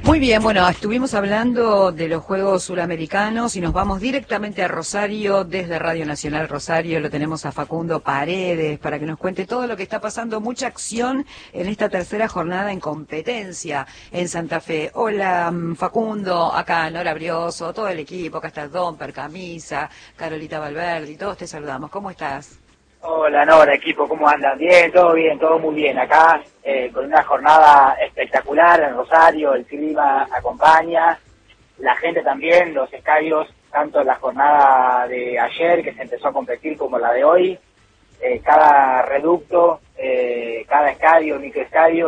Muy bien, bueno, estuvimos hablando de los Juegos Suramericanos y nos vamos directamente a Rosario, desde Radio Nacional Rosario. Lo tenemos a Facundo Paredes para que nos cuente todo lo que está pasando, mucha acción en esta tercera jornada en competencia en Santa Fe. Hola, Facundo, acá Nora Brioso, todo el equipo, acá está Domper, Camisa, Carolita Valverdi, todos te saludamos. ¿Cómo estás? Hola Nora, equipo, ¿cómo andan? Bien, todo muy bien. Acá con una jornada espectacular en Rosario, el clima acompaña, la gente también, los estadios, tanto la jornada de ayer que se empezó a competir como la de hoy, cada reducto, cada estadio, microestadio,